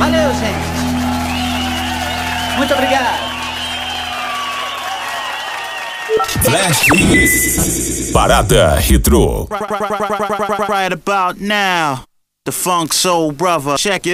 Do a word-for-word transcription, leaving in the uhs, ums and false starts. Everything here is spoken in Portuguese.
Valeu, gente. Muito obrigado. Flash Parada Retro. Right about now, the Funk Soul Brother, check it.